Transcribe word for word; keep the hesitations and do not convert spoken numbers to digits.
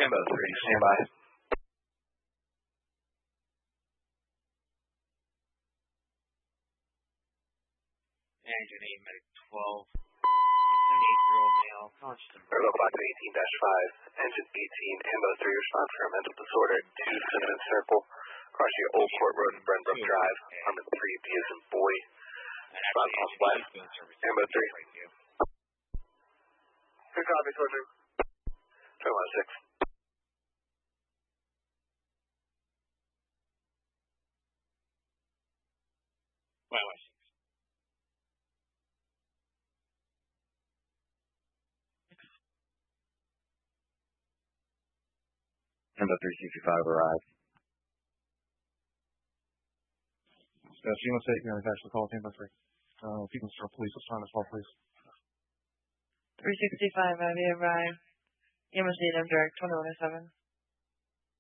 Ambo three, stand by. And your name, Medic twelve. It's an eight-year-old male, conscious of Local box eighteen dash five, engine eighteen, Ambo three, respond for a mental disorder, two Cinnamon Circle, across your Old Court Road and Brenbrook Drive, Armin three, B as in boy. Respond off left, Ambo three. Good copy, Soldier. twenty-one six. twenty-one six. Ambo three sixty-five arrived. Uh, Shima State, you know, actually call Ambo three. Uh, if you can start police, let's find as well, please. three sixty-five, have you arrived? Yama's Native Direct, twenty-one oh seven.